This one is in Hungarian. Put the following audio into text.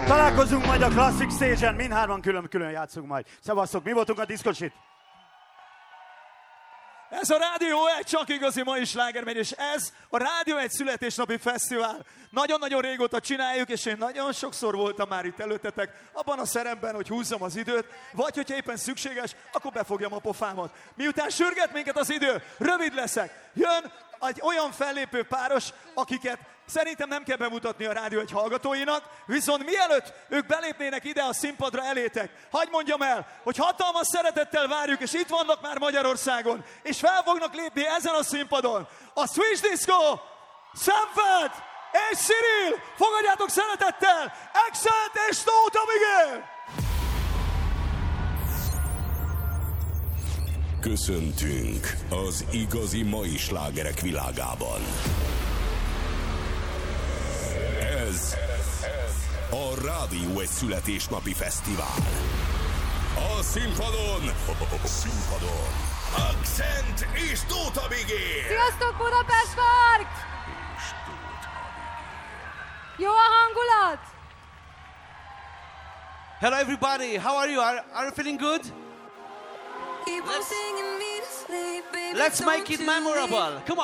Találkozunk majd a Classic Stage-en, mindhárman külön-külön játszunk majd. Szevasztok, mi voltunk a Disco Shit. Ez a Rádió 1 csak igazi mai slágermegy, és ez a Rádió 1 születésnapi fesztivál. Nagyon-nagyon régóta csináljuk, és én nagyon sokszor voltam már itt előttetek, abban a szerepben, hogy húzzam az időt, vagy hogyha éppen szükséges, akkor befogjam a pofámat. Miután sürget minket az idő, rövid leszek. Jön egy olyan fellépő páros, akiket szerintem nem kell bemutatni a Rádió 1 hallgatóinak, viszont mielőtt ők belépnének ide a színpadra elétek, hadd mondjam el, hogy hatalmas szeretettel várjuk, és itt vannak már Magyarországon, és fel fognak lépni ezen a színpadon a Switch Disco, Sanford és Cyril, fogadjátok szeretettel, Accent és Tóta Miguel! Köszöntünk az igazi mai slágerek világában. Ez a Rádió 1 születésnapi fesztivál. A színpadon Accent és Tóta Miguel. Sziasztok, Budapest Park! Jó a hangulat? Hello everybody, how are you? Are you feeling good? Let's make it memorable. Come on.